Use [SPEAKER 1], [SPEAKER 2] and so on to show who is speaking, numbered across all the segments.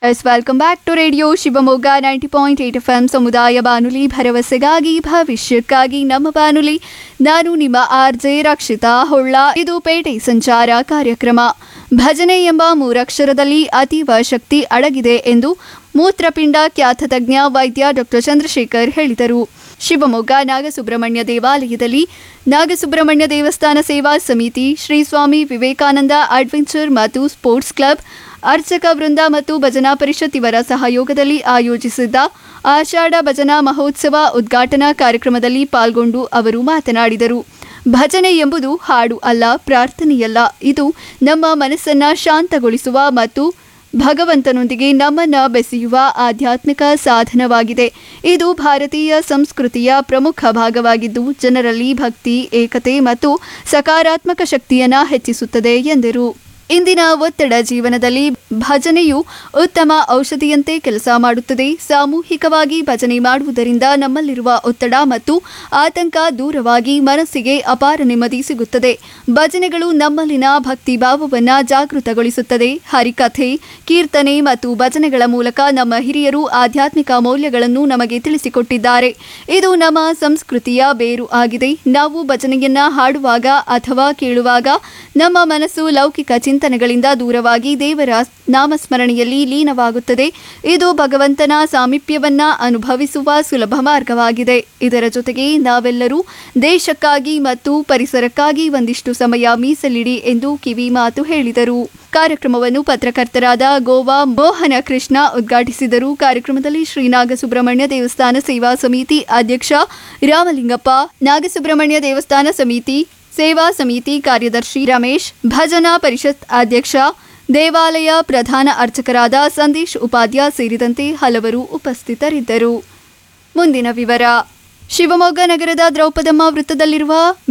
[SPEAKER 1] S welcome back to radio Shivamogga 90.8 FM ಸಮುದಾಯ ಬಾನುಲಿ ಭರವಸೆಗಾಗಿ ಭವಿಷ್ಯಕ್ಕಾಗಿ ನಮ್ಮ ಬಾನುಲಿ. ನಾನು ನಿಮ್ಮ RJ ರಕ್ಷಿತಾ ಹೊಳ್ಳ. ಇದು ಪೇಟೆ ಸಂಚಾರ ಕಾರ್ಯಕ್ರಮ. ಭಜನೆ ಎಂಬ ಮೂರಕ್ಷರದಲ್ಲಿ ಅತೀವ ಶಕ್ತಿ ಅಡಗಿದೆ ಎಂದು ಮೂತ್ರಪಿಂಡ ಖ್ಯಾತ ತಜ್ಞ ವೈದ್ಯ ಡಾಕ್ಟರ್ ಚಂದ್ರಶೇಖರ್ ಹೇಳಿದರು. ಶಿವಮೊಗ್ಗ ನಾಗಸುಬ್ರಹ್ಮಣ್ಯ ದೇವಾಲಯದಲ್ಲಿ ನಾಗಸುಬ್ರಹ್ಮಣ್ಯ ದೇವಸ್ಥಾನ ಸೇವಾ ಸಮಿತಿ, ಶ್ರೀ ಸ್ವಾಮಿ ವಿವೇಕಾನಂದ ಅಡ್ವೆಂಚರ್ ಮತ್ತು ಸ್ಪೋರ್ಟ್ಸ್ ಕ್ಲಬ್, ಅರ್ಚಕ ವೃಂದ ಮತ್ತು ಭಜನಾ ಪರಿಷತ್ ಇವರ ಸಹಯೋಗದಲ್ಲಿ ಆಯೋಜಿಸಿದ್ದ ಆಷಾಢ ಭಜನಾ ಮಹೋತ್ಸವ ಉದ್ಘಾಟನಾ ಕಾರ್ಯಕ್ರಮದಲ್ಲಿ ಪಾಲ್ಗೊಂಡು ಅವರು ಮಾತನಾಡಿದರು. ಭಜನೆ ಎಂಬುದು ಹಾಡು ಅಲ್ಲ, ಪ್ರಾರ್ಥನೆಯಲ್ಲ. ಇದು ನಮ್ಮ ಮನಸ್ಸನ್ನ ಶಾಂತಗೊಳಿಸುವ ಮತ್ತು ಭಗವಂತನೊಂದಿಗೆ ನಮ್ಮನ್ನ ಬೆಸೆಯುವ ಆಧ್ಯಾತ್ಮಿಕ ಸಾಧನವಾಗಿದೆ. ಇದು ಭಾರತೀಯ ಸಂಸ್ಕೃತಿಯ ಪ್ರಮುಖ ಭಾಗವಾಗಿದ್ದು ಜನರಲ್ಲಿ ಭಕ್ತಿ, ಏಕತೆ ಮತ್ತು ಸಕಾರಾತ್ಮಕ ಶಕ್ತಿಯನ್ನು ಹೆಚ್ಚಿಸುತ್ತದೆ ಎಂದರು. ಇಂದಿನ ಒತ್ತಡ ಜೀವನದಲ್ಲಿ ಭಜನೆಯು ಉತ್ತಮ ಔಷಧಿಯಂತೆ ಕೆಲಸ ಮಾಡುತ್ತದೆ. ಸಾಮೂಹಿಕವಾಗಿ ಭಜನೆ ಮಾಡುವುದರಿಂದ ನಮ್ಮಲ್ಲಿರುವ ಒತ್ತಡ ಮತ್ತು ಆತಂಕ ದೂರವಾಗಿ ಮನಸ್ಸಿಗೆ ಅಪಾರ ನೆಮ್ಮದಿ ಸಿಗುತ್ತದೆ. ಭಜನೆಗಳು ನಮ್ಮಲ್ಲಿನ ಭಕ್ತಿ ಭಾವವನ್ನು ಜಾಗೃತಗೊಳಿಸುತ್ತದೆ. ಹರಿಕಥೆ, ಕೀರ್ತನೆ ಮತ್ತು ಭಜನೆಗಳ ಮೂಲಕ ನಮ್ಮ ಹಿರಿಯರು ಆಧ್ಯಾತ್ಮಿಕ ಮೌಲ್ಯಗಳನ್ನು ನಮಗೆ ತಿಳಿಸಿಕೊಟ್ಟಿದ್ದಾರೆ. ಇದು ನಮ್ಮ ಸಂಸ್ಕೃತಿಯ ಬೇರು ಆಗಿದೆ. ನಾವು ಭಜನೆಯನ್ನ ಹಾಡುವಾಗ ಅಥವಾ ಕೇಳುವಾಗ ನಮ್ಮ ಮನಸ್ಸು ಲೌಕಿಕ ಚಿಂತನೆಗಳಿಂದ ದೂರವಾಗಿ ದೇವರ ನಾಮಸ್ಮರಣೆಯಲ್ಲಿ ಲೀನವಾಗುತ್ತದೆ. ಇದು ಭಗವಂತನ ಸಾಮೀಪ್ಯವನ್ನ ಅನುಭವಿಸುವ ಸುಲಭ ಮಾರ್ಗವಾಗಿದೆ. ಇದರ ಜೊತೆಗೆ ನಾವೆಲ್ಲರೂ ದೇಶಕ್ಕಾಗಿ ಮತ್ತು ಪರಿಸರಕ್ಕಾಗಿ ಒಂದಿಷ್ಟು ಸಮಯ ಮೀಸಲಿಡಿ ಎಂದು ಕಿವಿ ಮಾತು ಹೇಳಿದರು. ಕಾರ್ಯಕ್ರಮವನ್ನು ಪತ್ರಕರ್ತರಾದ ಗೋವಾ ಮೋಹನ ಕೃಷ್ಣ ಉದ್ಘಾಟಿಸಿದರು. ಕಾರ್ಯಕ್ರಮದಲ್ಲಿ ಶ್ರೀ ನಾಗಸುಬ್ರಹ್ಮಣ್ಯ ದೇವಸ್ಥಾನ ಸೇವಾ ಸಮಿತಿ ಅಧ್ಯಕ್ಷ ರಾಮಲಿಂಗಪ್ಪ, ನಾಗಸುಬ್ರಹ್ಮಣ್ಯ ದೇವಸ್ಥಾನ ಸಮಿತಿ ಸೇವಾ ಸಮಿತಿ ಕಾರ್ಯದರ್ಶಿ ರಮೇಶ್, ಭಜನಾ ಪರಿಷತ್ ಅಧ್ಯಕ್ಷ, ದೇವಾಲಯ ಪ್ರಧಾನ ಅರ್ಚಕರಾದ ಸಂದೇಶ್ ಉಪಾಧ್ಯಾಯ ಸೇರಿದಂತೆ ಹಲವರು ಉಪಸ್ಥಿತರಿದ್ದರು. ಮುಂದಿನ ವಿವರ. ಶಿವಮೊಗ್ಗ ನಗರದ ದ್ರೌಪದಮ್ಮ ವೃತ್ತದಲ್ಲಿರುವ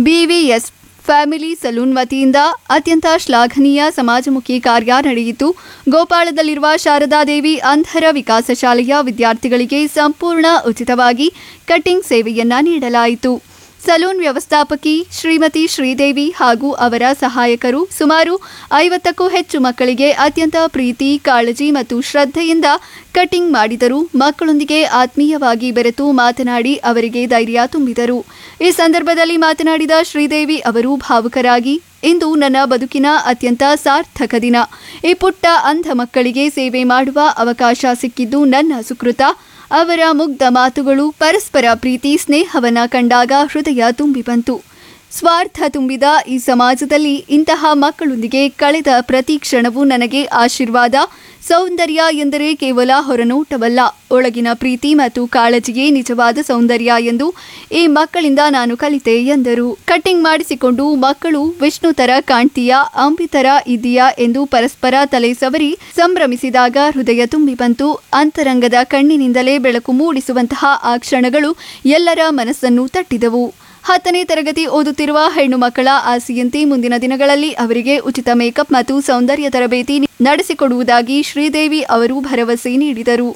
[SPEAKER 1] BVS ಫ್ಯಾಮಿಲಿ ಸಲೂನ್ ವತಿಯಿಂದ ಅತ್ಯಂತ ಶ್ಲಾಘನೀಯ ಸಮಾಜಮುಖಿ ಕಾರ್ಯ ನಡೆಯಿತು. ಗೋಪಾಳದಲ್ಲಿರುವ ಶಾರದಾದೇವಿ ಅಂಧರ ವಿಕಾಸ ಶಾಲೆಯ ವಿದ್ಯಾರ್ಥಿಗಳಿಗೆ ಸಂಪೂರ್ಣ ಉಚಿತವಾಗಿ ಕಟಿಂಗ್ ಸೇವೆಯನ್ನ ನೀಡಲಾಯಿತು. ಸಲೂನ್ ವ್ಯವಸ್ಥಾಪಕಿ ಶ್ರೀಮತಿ ಶ್ರೀದೇವಿ ಹಾಗೂ ಅವರ ಸಹಾಯಕರು ಸುಮಾರು 50ಕ್ಕೂ ಹೆಚ್ಚು ಮಕ್ಕಳಿಗೆ ಅತ್ಯಂತ ಪ್ರೀತಿ, ಕಾಳಜಿ ಮತ್ತು ಶ್ರದ್ಧೆಯಿಂದ ಕಟಿಂಗ್ ಮಾಡಿದರು. ಮಕ್ಕಳೊಂದಿಗೆ ಆತ್ಮೀಯವಾಗಿ ಬೆರೆತು ಮಾತನಾಡಿ ಅವರಿಗೆ ಧೈರ್ಯ ತುಂಬಿದರು. ಈ ಸಂದರ್ಭದಲ್ಲಿ ಮಾತನಾಡಿದ ಶ್ರೀದೇವಿ ಅವರು ಭಾವುಕರಾಗಿ, ಇಂದು ನನ್ನ ಬದುಕಿನ ಅತ್ಯಂತ ಸಾರ್ಥಕ ದಿನ. ಈ ಪುಟ್ಟ ಅಂಧ ಮಕ್ಕಳಿಗೆ ಸೇವೆ ಮಾಡುವ ಅವಕಾಶ ಸಿಕ್ಕಿದ್ದು ನನ್ನ ಸುಕೃತ. ಅವರ ಮುಗ್ಧ ಮಾತುಗಳು, ಪರಸ್ಪರ ಪ್ರೀತಿ, ಸ್ನೇಹವನ್ನ ಕಂಡಾಗ ಹೃದಯ ತುಂಬಿ ಬಂತು. ಸ್ವಾರ್ಥ ತುಂಬಿದ ಈ ಸಮಾಜದಲ್ಲಿ ಇಂತಹ ಮಕ್ಕಳೊಂದಿಗೆ ಕಳೆದ ಪ್ರತಿ ಕ್ಷಣವೂ ನನಗೆ ಆಶೀರ್ವಾದ. ಸೌಂದರ್ಯ ಎಂದರೆ ಕೇವಲ ಹೊರನೋಟವಲ್ಲ, ಒಳಗಿನ ಪ್ರೀತಿ ಮತ್ತು ಕಾಳಜಿಯೇ ನಿಜವಾದ ಸೌಂದರ್ಯ ಎಂದು ಈ ಮಕ್ಕಳಿಂದ ನಾನು ಕಲಿತೆ ಎಂದರು. ಕಟ್ಟಿಂಗ್ ಮಾಡಿಸಿಕೊಂಡು ಮಕ್ಕಳು ವಿಷ್ಣು ತರ ಕಾಣ್ತೀಯಾ, ಅಂಬಿ ತರ ಇದೆಯಾ ಎಂದು ಪರಸ್ಪರ ತಲೆ ಸವರಿ ಸಂಭ್ರಮಿಸಿದಾಗ ಹೃದಯ ತುಂಬಿ ಬಂತು. ಅಂತರಂಗದ ಕಣ್ಣಿನಿಂದಲೇ ಬೆಳಕು ಮೂಡಿಸುವಂತಹ ಆ ಕ್ಷಣಗಳು ಎಲ್ಲರ ಮನಸ್ಸನ್ನು ತಟ್ಟಿದವು. 10ನೇ ತರಗತಿ ಓದುತ್ತಿರುವ ಹೆಣ್ಣು ಮಕ್ಕಳ ಆಸೆಯಂತೆ ಮುಂದಿನ ದಿನಗಳಲ್ಲಿ ಅವರಿಗೆ ಉಚಿತ ಮೇಕಪ್ ಮತ್ತು ಸೌಂದರ್ಯ ತರಬೇತಿ ನಡೆಸಿಕೊಡುವುದಾಗಿ ಶ್ರೀದೇವಿ ಅವರು ಭರವಸೆ ನೀಡಿದರು.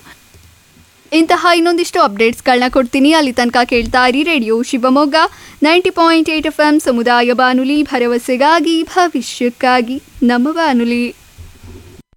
[SPEAKER 1] ಇಂತಹ ಇನ್ನೊಂದಿಷ್ಟು ಅಪ್ಡೇಟ್ಸ್ಗಳನ್ನ ಕೊಡ್ತೀನಿ. ಅಲ್ಲಿ ತನಕ ಕೇಳ್ತಾ ಇರಿ ರೇಡಿಯೋ ಶಿವಮೊಗ್ಗ 90.8 FM ಸಮುದಾಯ ಬಾನುಲಿ ಭರವಸೆಗಾಗಿ ಭವಿಷ್ಯಕ್ಕಾಗಿ ನಮ್ಮ ಬಾನುಲಿ.